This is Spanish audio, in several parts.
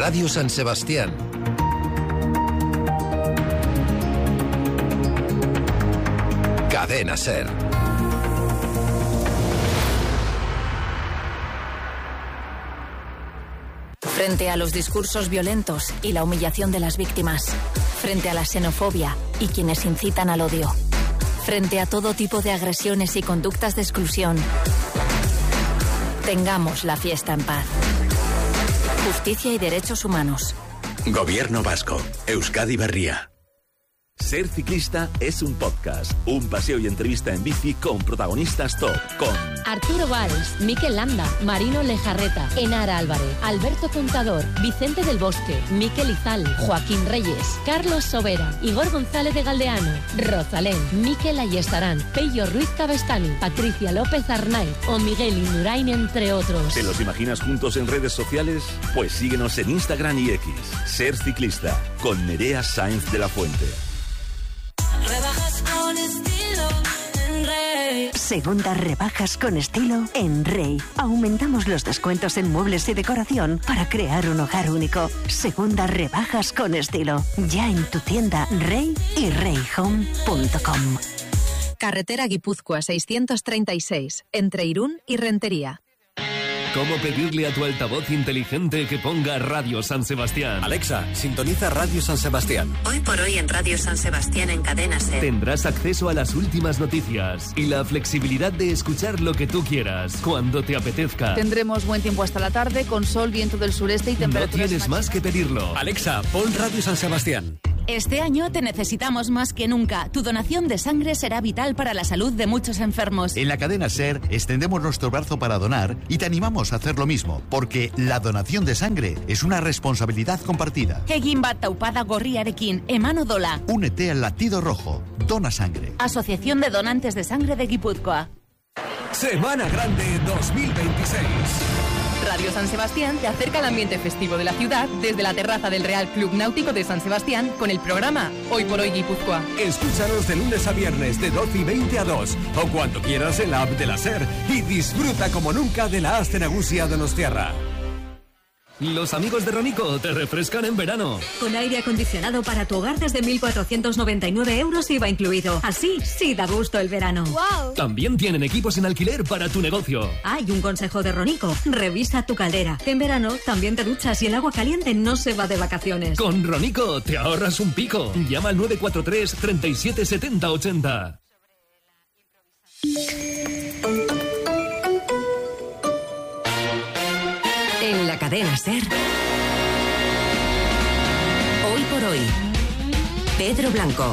Radio San Sebastián. Cadena SER. Frente a los discursos violentos y la humillación de las víctimas, frente a la xenofobia y quienes incitan al odio, frente a todo tipo de agresiones y conductas de exclusión, tengamos la fiesta en paz. Justicia y derechos humanos. Gobierno vasco. Euskadi Berria. Ser ciclista es un podcast, un paseo y entrevista en bici con protagonistas top, con Arturo Valls, Mikel Landa, Marino Lejarreta, Enara Álvarez, Alberto Contador, Vicente del Bosque, Mikel Izal, Joaquín Reyes, Carlos Sobera, Igor González de Galdeano, Rosalén, Mikel Ayestarán, Pello Ruiz Cabestani, Patricia López Arnaiz o Miguel Indurain, entre otros. ¿Te los imaginas juntos en redes sociales? Pues síguenos en Instagram y X. Ser ciclista, con Nerea Sainz de la Fuente. Rebajas con estilo en Rey. Segundas rebajas con estilo en Rey. Aumentamos los descuentos en muebles y decoración para crear un hogar único. Segundas rebajas con estilo. Ya en tu tienda Rey y reyhome.com. Carretera Guipúzcoa 636, entre Irún y Rentería. ¿Cómo pedirle a tu altavoz inteligente que ponga Radio San Sebastián? Alexa, sintoniza Radio San Sebastián. Hoy por hoy en Radio San Sebastián en Cadena SER. Tendrás acceso a las últimas noticias y la flexibilidad de escuchar lo que tú quieras, cuando te apetezca. Tendremos buen tiempo hasta la tarde, con sol, viento del sureste y temperaturas... No tienes más que pedirlo. Alexa, pon Radio San Sebastián. Este año te necesitamos más que nunca. Tu donación de sangre será vital para la salud de muchos enfermos. En la cadena SER extendemos nuestro brazo para donar y te animamos a hacer lo mismo, porque la donación de sangre es una responsabilidad compartida. Egin bat taupada gorriarekin, eman odola. Únete al latido rojo. Dona sangre. Asociación de Donantes de Sangre de Guipúzcoa. Semana Grande 2026. Radio San Sebastián te acerca al ambiente festivo de la ciudad desde la terraza del Real Club Náutico de San Sebastián con el programa Hoy por Hoy Guipúzcoa. Escúchanos de lunes a viernes de 12:20 a 2 o cuando quieras en la app de la SER y disfruta como nunca de la Aste Nagusia Donostiarra. Los amigos de Ronico te refrescan en verano. Con aire acondicionado para tu hogar desde 1.499 euros IVA incluido. Así sí da gusto el verano. ¡Wow! También tienen equipos en alquiler para tu negocio. Hay un consejo de Ronico. Revisa tu caldera. En verano también te duchas y el agua caliente no se va de vacaciones. Con Ronico te ahorras un pico. Llama al 943 37 70 80. En la cadena SER. Hoy por hoy. Pedro Blanco.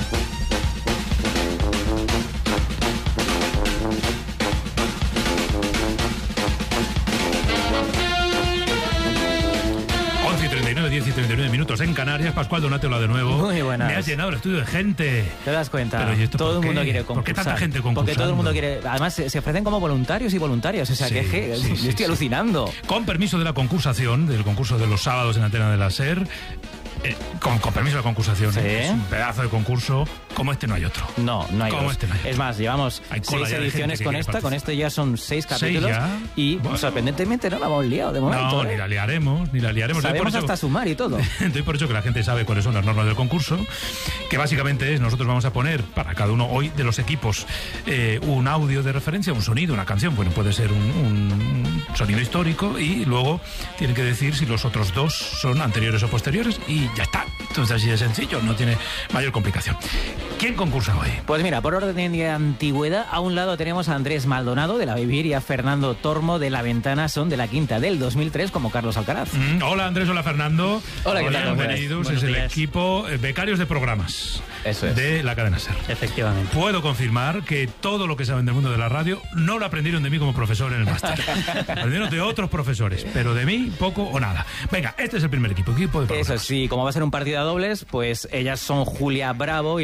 ...11:39, 10:39 minutos en Canarias. Pascual Donate, hola de nuevo. Muy buenas. Me has llenado el estudio de gente. ¿Te das cuenta? Pero, ¿y esto todo el mundo quiere concursar? concursar. ¿Por qué tanta gente concursando? Porque todo el mundo quiere... Además, se ofrecen como voluntarios y voluntarias. O sea, Sí, yo estoy alucinando. Con permiso de la concursación, del concurso de los sábados en Antena de la SER... Con permiso de la concursación, ¿Sí? Es un pedazo de concurso. Como este no hay otro. No hay como dos. este no hay otro. Es más, llevamos Hay cola 6 ya de ediciones gente que con quiere esta. Con participar. esto ya son 6 capítulos. ya. Y Bueno. sorprendentemente no la hemos liado de momento. No, ni la liaremos. Sabemos hasta sumar y todo. Doy por hecho que la gente sabe cuáles son las normas del concurso, que básicamente es, nosotros vamos a poner para cada uno hoy de los equipos un audio de referencia, un sonido, una canción, bueno, puede ser un sonido histórico, y luego tienen que decir si los otros dos son anteriores o posteriores, y ya está. Entonces así de sencillo, no tiene mayor complicación. ¿Quién concursa hoy? Pues mira, por orden de antigüedad, a un lado tenemos a Andrés Maldonado de La Vivir y a Fernando Tormo de La Ventana, son de la quinta del 2003 como Carlos Alcaraz. Hola Andrés, hola Fernando. Hola, ¿qué tal? Bienvenidos. Es el equipo becarios de programas. Eso es. De la cadena SER. Efectivamente. Puedo confirmar que todo lo que saben del mundo de la radio no lo aprendieron de mí como profesor en el máster. Aprendieron de otros profesores, pero de mí poco o nada. Venga, este es el primer equipo de programas. Eso sí, como va a ser un partido a dobles, pues ellas son Julia Bravo y Laura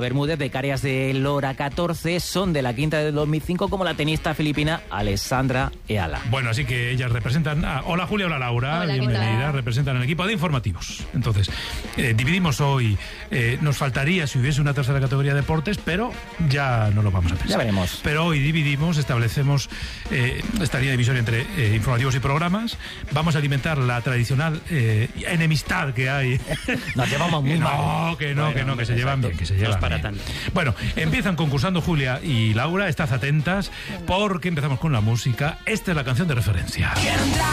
Bermúdez, becarias de Lora 14, son de la quinta del 2005, como la tenista filipina Alessandra Eala. Bueno, así que ellas representan... hola Julia, hola Laura, hola, bienvenida. Representan el equipo de informativos. Entonces, dividimos hoy, nos faltaría si hubiese una tercera categoría de deportes, pero ya no lo vamos a pensar. Ya veremos. Pero hoy dividimos, establecemos esta línea de división entre informativos y programas. Vamos a alimentar la tradicional enemistad que hay. Nos llevamos muy mal. Que se llevan bien, que se llevan no es para bien. tanto. Bueno, empiezan concursando Julia y Laura, estad atentas porque empezamos con la música. Esta es la canción de referencia. Quiero entrar